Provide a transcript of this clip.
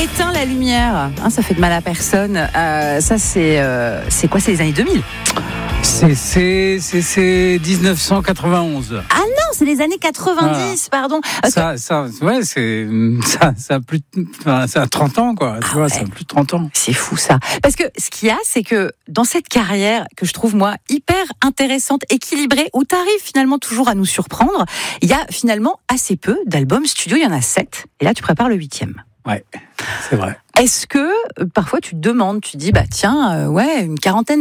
Éteins la lumière, hein, ça fait de mal à personne. Ça, c'est quoi? C'est les années 2000? C'est 1991. Ah non, c'est les années 90, pardon. Ça a 30 ans, quoi. Tu vois, ça a plus de 30 ans. C'est fou, ça. Parce que ce qu'il y a, c'est que dans cette carrière que je trouve, moi, hyper intéressante, équilibrée, où tu arrives finalement toujours à nous surprendre, il y a finalement assez peu d'albums studio. Il y en a 7. Et là, tu prépares le 8e. Ouais, c'est vrai. Est-ce que parfois tu te demandes, tu te dis, tiens, une quarantaine